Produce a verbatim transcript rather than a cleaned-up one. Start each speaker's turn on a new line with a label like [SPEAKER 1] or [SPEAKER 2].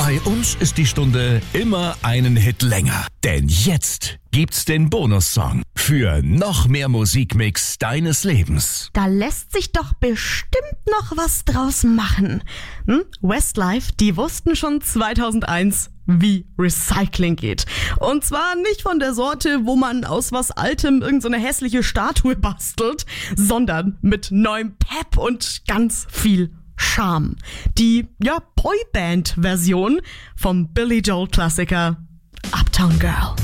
[SPEAKER 1] Bei uns ist die Stunde immer einen Hit länger. Denn jetzt gibt's den Bonussong für noch mehr Musikmix deines Lebens.
[SPEAKER 2] Da lässt sich doch bestimmt noch was draus machen. Hm? Westlife, die wussten schon zweitausendeins, wie Recycling geht. Und zwar nicht von der Sorte, wo man aus was Altem irgend so eine hässliche Statue bastelt, sondern mit neuem Pep und ganz viel Charme. Die, ja, Boyband-Version vom Billy Joel-Klassiker Uptown Girl.